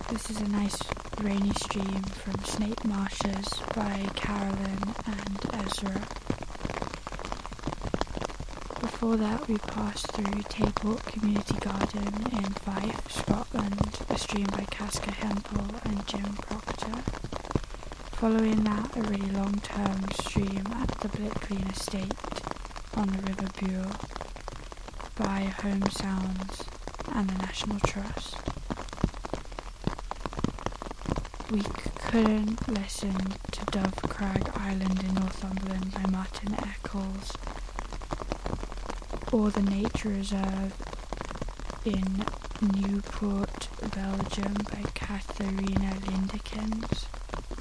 This is a nice rainy stream from Snape Marshes by Carolyn and Ezra. Before that we passed through Tayport Community Garden in Fife, Scotland, a stream by Casca Hempel and Jim Proctor. Following that, a really long-term stream at the Blickleen Estate on the River Bure by Home Sounds and the National Trust. We couldn't listen to Dove Crag Island in Northumberland by Martin Eccles, or the Nature Reserve in Newport, Belgium by Katharina Lindekens.